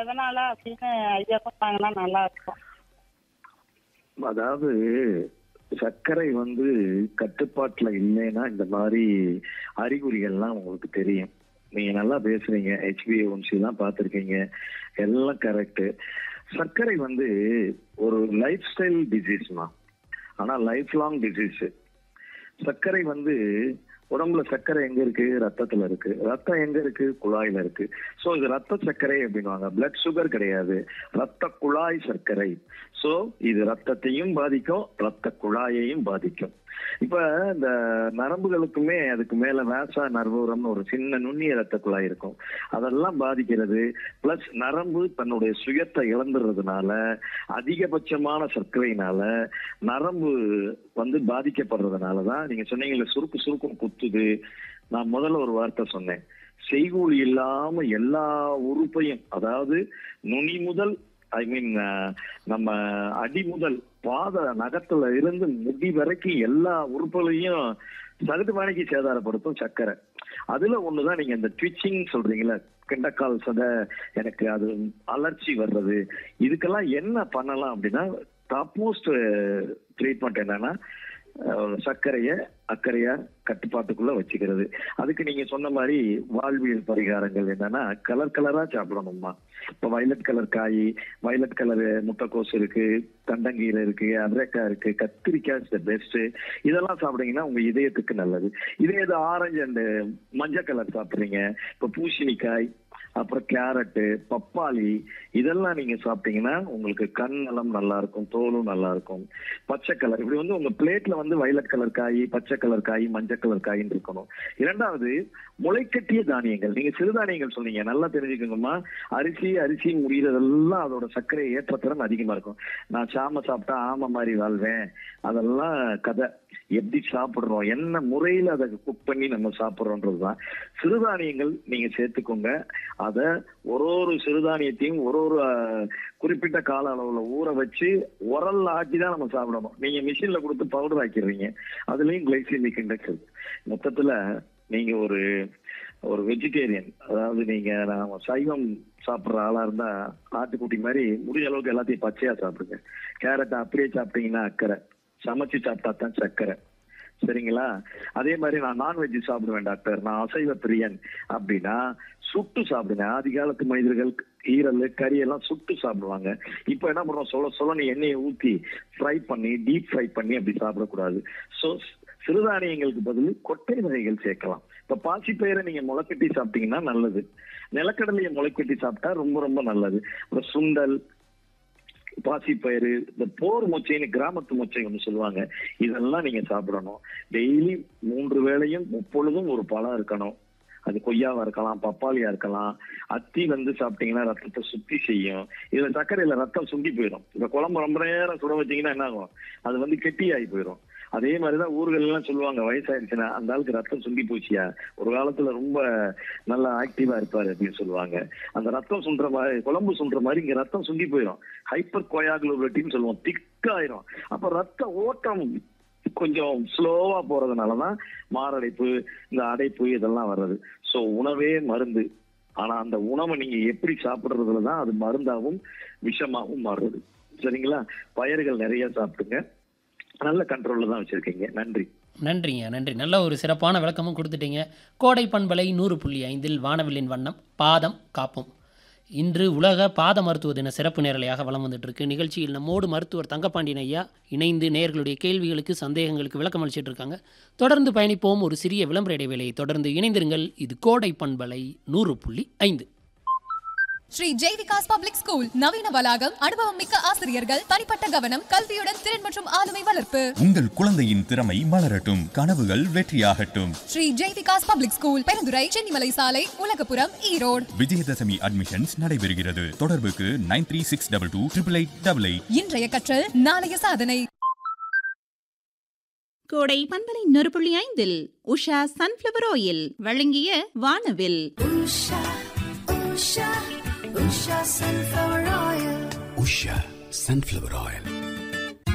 எதனால அப்படின்னு ஐயா சொன்னாங்கன்னா நல்லா இருக்கும். அதாவது சர்க்கரை கட்டுப்பாட்டுல இல்லைன்னா இந்த மாதிரி அறிகுறிகள்லாம் உங்களுக்கு தெரியும். நீங்க நல்லா பேசுறீங்க, HbA1c எல்லாம் பார்த்திருக்கீங்க, எல்லாம் கரெக்ட். சர்க்கரை ஒரு லைஃப் ஸ்டைல் டிசீஸ்மா, ஆனா லைஃப் லாங் டிசீஸ். சர்க்கரை உடம்புல சர்க்கரை எங்க இருக்கு? ரத்தத்துல இருக்கு. ரத்தம் எங்க இருக்கு? குழாயில இருக்கு. சோ இது ரத்த சர்க்கரை அப்படின்வாங்க. பிளட் சுகர் கிடையாது, ரத்த குழாய் சர்க்கரை. சோ இது ரத்தத்தையும் பாதிக்கும், ரத்த குழாயையும் பாதிக்கும். இப்ப இந்த நரம்புகளுக்குமே அதுக்கு மேல வேசா நர்வூரம்னு ஒரு சின்ன நுண்ணிய ரத்த குழாய் இருக்கும், அதெல்லாம் பாதிக்கிறது. பிளஸ் நரம்பு தன்னுடைய சுயத்தை இழந்துறதுனால, அதிகபட்சமான சர்க்கரையினால நரம்பு பாதிக்கப்படுறதுனாலதான் நீங்க சொன்னீங்கல்ல சுருக்கு சுருக்கும் குத்துது. நான் முதல்ல ஒரு வார்த்தை சொன்னேன், செய்கூலி இல்லாம எல்லா உறுப்பையும், அதாவது நுனி முதல் நம்ம அடி முதல் பாத நகத்துல இருந்து முடி வரைக்கும் எல்லா உறுப்புகளையும் சகட்டு மணிக்கு சேதாரப்படுத்தும் சர்க்கரை. அதுல ஒண்ணுதான் நீங்க இந்த ட்விச்சிங் சொல்றீங்களா, கிண்டக்கால் சதை, எனக்கு அது அலர்ச்சி வர்றது. இதுக்கெல்லாம் என்ன பண்ணலாம் அப்படின்னா, டாப் மோஸ்ட் ட்ரீட்மெண்ட் என்னன்னா சர்க்கரைய அக்கறையா கட்டுப்பாட்டுக்குள்ள வச்சுக்கிறது. அதுக்கு நீங்க சொன்ன மாதிரி வாழ்வியல் பரிகாரங்கள் என்னன்னா, கலர் கலரா சாப்பிடணும்மா. இப்ப வயலட் கலர் காய், வயலட் கலர் முட்டைக்கோஸ் இருக்கு, தண்டங்கீரை இருக்கு, அவரைக்காய் இருக்கு, கத்திரிக்காய் இஸ் தி பெஸ்ட். இதெல்லாம் சாப்பிட்டீங்கன்னா உங்க இதயத்துக்கு நல்லது. இதே இது ஆரஞ்சு அண்ட் மஞ்சள் கலர் சாப்பிடுறீங்க, இப்ப பூசணிக்காய், அப்புறம் கேரட்டு, பப்பாளி, இதெல்லாம் நீங்க சாப்பிட்டீங்கன்னா உங்களுக்கு கண் நலம் நல்லா இருக்கும், தோலும் நல்லா இருக்கும். பச்சை கலர், இப்படி உங்க பிளேட்ல வயலட் கலர் காய், பச்சை கலர் காய், மஞ்சள் கலர் காயின்னு இருக்கணும். இரண்டாவது, முளைக்கட்டிய தானியங்கள். நீங்க சிறுதானியங்கள் சொன்னீங்க, நல்லா தெரிஞ்சுக்கோங்கம்மா. அரிசி முடியறதெல்லாம் அதோட சர்க்கரை ஏற்றத்திறன் அதிகமா இருக்கும். நான் சாம சாப்பிட்டா ஆமை மாதிரி வாழ்வேன், அதெல்லாம் கதை. எப்படி சாப்பிடுறோம், என்ன முறையில அதை குக் பண்ணி நம்ம சாப்பிடுறோன்றதுதான். சிறுதானியங்கள் நீங்க சேர்த்துக்கோங்க. அத ஒரு சிறுதானியத்தையும் ஒரு குறிப்பிட்ட கால அளவுல ஊற வச்சு உரல்ல ஆக்கிதான் நம்ம சாப்பிடணும். நீங்க மிஷின்ல கொடுத்து பவுடர் ஆக்கிடுறீங்க, அதுலயும் கிளைசிமிக் இண்டெக்ஸ் இருக்கு. மொத்தத்துல நீங்க ஒரு வெஜிடேரியன், அதாவது நீங்க நாம சைவம் சாப்பிடுற ஆளா இருந்தா ஆட்டுக்குட்டி மாதிரி முடிஞ்ச அளவுக்கு எல்லாத்தையும் பச்சையா சாப்பிடுங்க. கேரட்டை அப்படியே சாப்பிட்டீங்கன்னா அக்கறை, சமைச்சு சாப்பிட்டா தான் சர்க்கரை. சரிங்களா? அதே மாதிரி நான் நான்வெஜ் சாப்பிடுவேன் டாக்டர், நான் அசைவ பிரியன் அப்படின்னா சுட்டு சாப்பிடுங்க. ஆதி காலத்து மனிதர்கள் ஈரல் கறி எல்லாம் சுட்டு சாப்பிடுவாங்க. இப்ப என்ன பண்றோம், சொலனி எண்ணெயை ஊத்தி ஃப்ரை பண்ணி, டீப் ஃப்ரை பண்ணி அப்படி சாப்பிடக்கூடாது. ஸோ சிறுதானியங்களுக்கு பதில் கொட்டை வகைகள் சேர்க்கலாம். இப்ப பாசிப்பயிரை நீங்க முளைக்கட்டி சாப்பிட்டீங்கன்னா நல்லது, நிலக்கடலையை முளைக்கட்டி சாப்பிட்டா ரொம்ப ரொம்ப நல்லது. அப்புறம் சுண்டல், பாசிப்பயிறு, இந்த போர் மொச்சைன்னு கிராமத்து மொச்சை ஒன்று சொல்லுவாங்க, இதெல்லாம் நீங்க சாப்பிடணும். டெய்லி 3 வேளையும் முப்பொழுதும் ஒரு பழம் இருக்கணும். அது கொய்யாவா இருக்கலாம், பப்பாளியா இருக்கலாம். அத்தி சாப்பிட்டீங்கன்னா ரத்தத்தை சுத்தி செய்யும். இதுல சர்க்கரையில ரத்தம் சுண்டி போயிடும். இப்ப குழம்பு ரொம்ப நேரம் சுட வச்சீங்கன்னா என்ன ஆகும், அது கெட்டி ஆகி போயிடும். அதே மாதிரிதான் ஊர்கள் எல்லாம் சொல்லுவாங்க, வயசாயிருச்சுன்னா அந்த ஆளுக்கு ரத்தம் சுண்டி போச்சியா, ஒரு காலத்துல ரொம்ப நல்லா ஆக்டிவா இருப்பாரு அப்படின்னு சொல்லுவாங்க. அந்த ரத்தம் சுண்டுற மாதிரி, குழம்பு சுண்டுற மாதிரி இங்க ரத்தம் சுண்டி போயிடும். ஹைப்பர் கோயாகுலோபிலிட்டின்னு சொல்லுவோம், திக்காயிரும். அப்ப ரத்த ஓட்டம் கொஞ்சம் ஸ்லோவா போறதுனாலதான் மாரடைப்பு, இந்த அடைப்பு இதெல்லாம் வர்றது. சோ உணவே மருந்து. ஆனா அந்த உணவை நீங்க எப்படி சாப்பிடுறதுலதான் அது மருந்தாவும் விஷமாவும் மாறுறது. சரிங்களா? பயிர்கள் நிறைய சாப்பிடுங்க, நல்ல கண்ட்ரோல்ல தான் வச்சிருக்கீங்க. நன்றி. நன்றிங்க, நன்றி. நல்ல ஒரு சிறப்பான விளக்கமும் கொடுத்துட்டீங்க. கோடை பண்பலை 100.5 வானவில்லின் வண்ணம் பாதம் காப்போம். இன்று உலக பாத மருத்துவ தின சிறப்பு நேரலையாக வலம் வந்துட்டு இருக்கு. நிகழ்ச்சியில் நம்மோடு மருத்துவர் தங்கப்பாண்டியன் ஐயா இணைந்து நேயர்களுடைய கேள்விகளுக்கு, சந்தேகங்களுக்கு விளக்கம் அளிச்சிட்டு இருக்காங்க. தொடர்ந்து பயணிப்போம். ஒரு சிறிய விளம்பர இடைவேளையை தொடர்ந்து இணைந்திருங்கள். இது கோடை பண்பலை 100.5. ஸ்ரீ ஜெய்விகாஸ் பப்ளிக் ஸ்கூல், நவீன வளாகம், அனுபவம் மிக்க ஆசிரியர்கள், தனிப்பட்ட கவனம், கல்வியுடன் திறன் மற்றும் ஆளுமை வளர்ப்பு. உங்கள் குழந்தையின் திறமை மலரட்டும், கனவுகள் வெற்றியாகட்டும். ஸ்ரீ ஜெய்விகாஸ் பப்ளிக் ஸ்கூல், பெருந்துறை, சென்னிமலை சாலை, உலகபுரம், ஈரோடு. விஜயதசமி அட்மிஷன்ஸ் நடைபெறுகிறது. தொடர்புக்கு 9362288888. இன்றைய கற்றல் நாளைய சாதனை. கோடை பண்பலை 100.5 உஷா சன்ஃப்ளவர் ஆயில் வழங்கிய வானவில். Usha sunflower oil.